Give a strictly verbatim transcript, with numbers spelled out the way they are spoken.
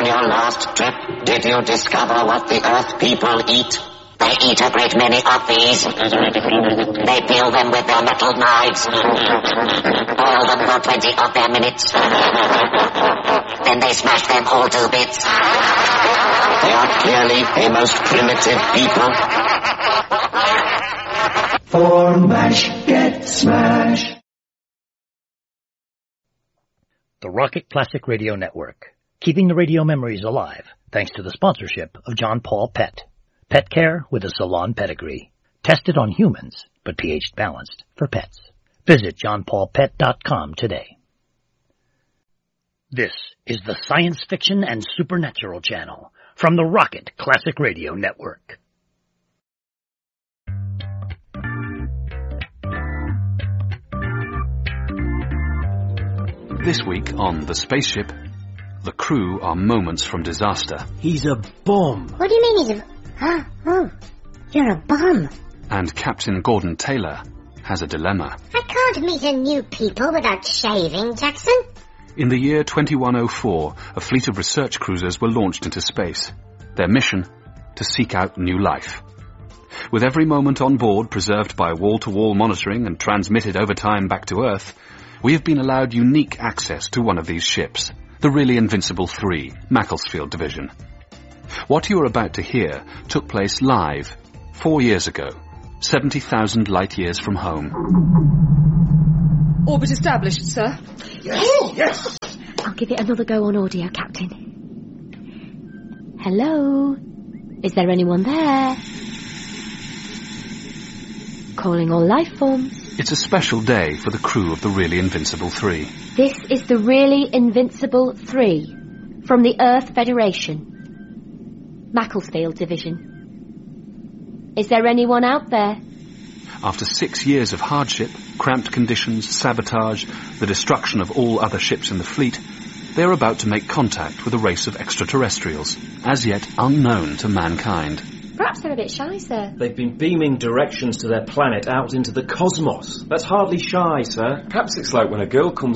On your last trip, did you discover what the Earth people eat? They eat a great many of these. They peel them with their metal knives. Boil them for twenty of their minutes. Then they smash them all to bits. They are clearly a most primitive people. For MASH, get smash. The Rocket Classic Radio Network, keeping the radio memories alive thanks to the sponsorship of John Paul Pet. Pet care with a salon pedigree. Tested on humans, but pH balanced for pets. Visit john paul pet dot com today. This is the Science Fiction and Supernatural Channel from the Rocket Classic Radio Network. This week on The Spaceship, the crew are moments from disaster. He's a bomb. What do you mean he's a... Ah, oh, you're a bum. And Captain Gordon Taylor has a dilemma. I can't meet a new people without shaving, Jackson. In the year twenty-one oh four, a fleet of research cruisers were launched into space. Their mission? To seek out new life. With every moment on board preserved by wall-to-wall monitoring and transmitted over time back to Earth, we have been allowed unique access to one of these ships, the Really Invincible three, Macclesfield Division. What you are about to hear took place live, four years ago, seventy thousand light-years from home. Orbit established, sir. Yes, yes. I'll give it another go on audio, Captain. Hello? Is there anyone there? Calling all life forms. It's a special day for the crew of the Really Invincible three. This is the Really Invincible three from the Earth Federation. Macclesfield Division. Is there anyone out there? After six years of hardship, cramped conditions, sabotage, the destruction of all other ships in the fleet, they are about to make contact with a race of extraterrestrials, as yet unknown to mankind. Perhaps they're a bit shy, sir. They've been beaming directions to their planet out into the cosmos. That's hardly shy, sir. Perhaps it's like when a girl comes